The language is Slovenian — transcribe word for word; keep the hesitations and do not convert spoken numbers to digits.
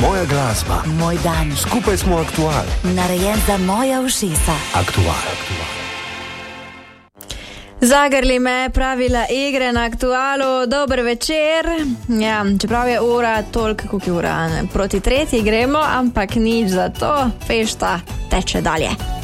Moja glasba. Moj dan. Skupaj smo aktual. Narejen za moja ušesa. Aktual. Zagrli me, pravila igre na Aktualu. Dober večer. Ja, čeprav je ura toliko, koliko je ura, ne? Proti tretji gremo, ampak nič za to. Fešta teče dalje.